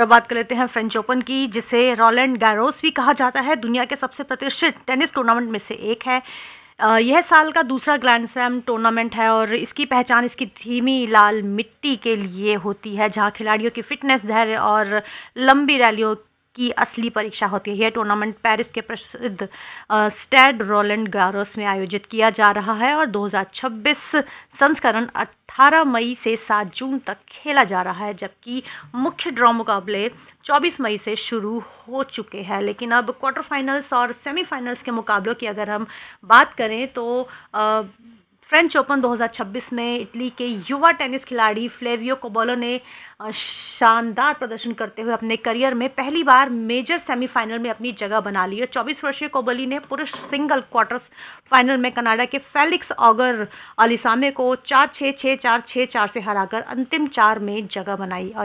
और बात कर लेते हैं फ्रेंच ओपन की, जिसे रोलैंड गैरोस भी कहा जाता है। दुनिया के सबसे प्रतिष्ठित टेनिस टूर्नामेंट में से एक है। यह साल का दूसरा ग्रैंड स्लैम टूर्नामेंट है और इसकी पहचान इसकी धीमी लाल मिट्टी के लिए होती है, जहां खिलाड़ियों की फिटनेस, धैर्य और लंबी रैलियों की असली परीक्षा होती है। यह टूर्नामेंट पेरिस के प्रसिद्ध स्टैड रोलैंड गारोस में आयोजित किया जा रहा है और 2026 संस्करण 18 मई से 7 जून तक खेला जा रहा है, जबकि मुख्य ड्रॉ मुकाबले 24 मई से शुरू हो चुके हैं। लेकिन अब क्वार्टर फाइनल्स और सेमीफाइनल्स के मुकाबलों की अगर हम बात करें तो फ्रेंच ओपन 2026 में इटली के युवा टेनिस खिलाड़ी फ्लेवियो कोबोलो ने शानदार प्रदर्शन करते हुए अपने करियर में पहली बार मेजर सेमीफाइनल में अपनी जगह बना ली है। 24 वर्षीय कोबोली ने पुरुष सिंगल क्वार्टर फाइनल में कनाडा के फेलिक्स ऑगर अलिसामे को 4-6, 6-4, 6-4 से हराकर अंतिम 4 में जगह बनाई।